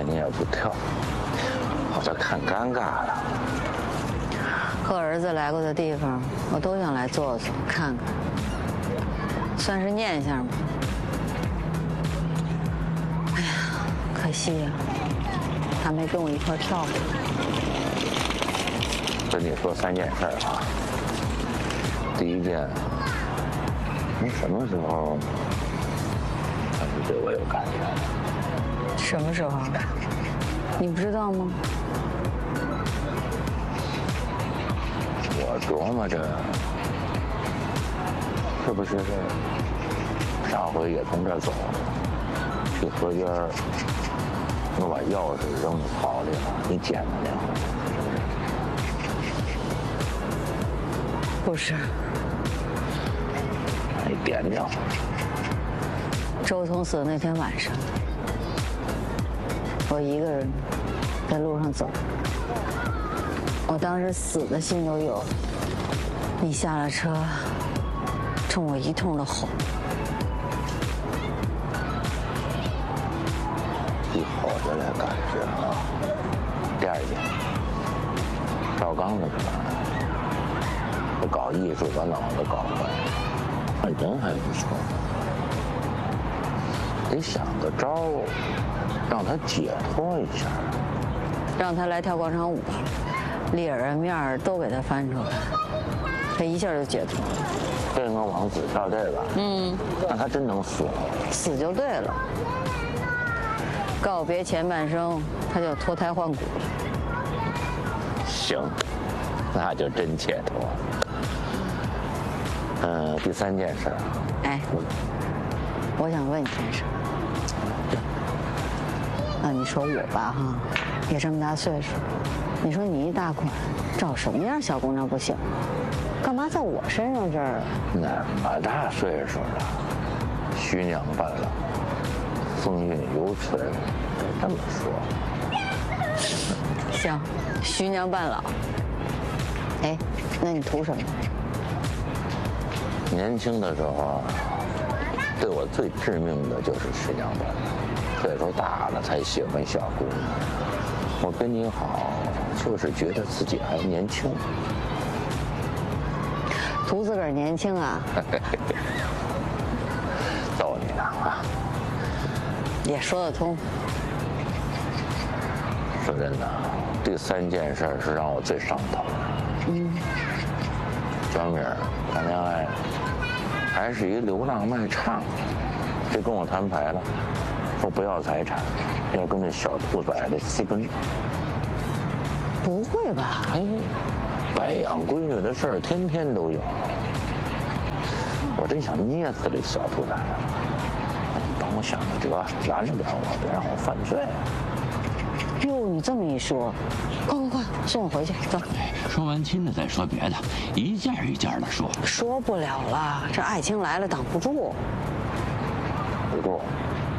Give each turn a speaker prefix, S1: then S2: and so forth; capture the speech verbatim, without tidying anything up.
S1: 来你也不跳，我这看尴尬了。
S2: 和儿子来过的地方，我都想来坐坐看看，算是念想吧。哎呀，可惜呀、啊，他没跟我一块跳。
S1: 跟你说三件事啊，第一件，你什么时候开始对我有感觉？
S2: 什么时候？你不知道吗？
S1: 我琢磨着，是不是上回也从这儿走，去河边儿，我把钥匙扔到草里了，你捡了两回？
S2: 不是。
S1: 你点点。
S2: 周聪死的那天晚上，我一个人在路上走，我当时死的心都有。你下了车，冲我一通的吼。
S1: 一吼着来感觉啊。第二件，赵刚那个他搞艺术把脑子搞坏，他人还不错，得想个招儿，让他解脱一下。
S2: 让他来跳广场舞吧，里儿面儿都给他翻出来，他一下就解脱了。
S1: 这个王子跳这个，嗯，那他真能死，
S2: 死就对了。告别前半生，他就脱胎换骨了。
S1: 行，那就真解脱。嗯、呃，第三件事，
S2: 哎，我想问你件事。那你说我吧哈，也这么大岁数，你说你一大款，找什么样小姑娘不行？干嘛在我身上这儿？
S1: 那么大岁数了，徐娘半老，风韵犹存，得这么说。
S2: 行，徐娘半老。哎，那你图什么？
S1: 年轻的时候，对我最致命的就是徐娘半老，岁数大了才喜欢小姑娘。我跟你好，就是觉得自己还年轻。
S2: 图自个儿年轻啊？
S1: 逗你呢啊！
S2: 也说得通。
S1: 说真的，第三件事是让我最上头的。嗯。小米儿谈恋爱，还是一流浪卖唱，这跟我摊牌了，说不要财产，要跟那小兔崽子私奔。
S2: 不会吧？
S1: 哎，白养闺女的事儿天天都有。我真想捏死这小兔崽子，帮我想个辙，拦着点我，别让我犯罪。
S2: 哟，你这么一说，快快快，送我回去，走。
S3: 说完亲的再说别的，一件一件的说。
S2: 说不了了，这爱情来了挡不住。
S1: 不住，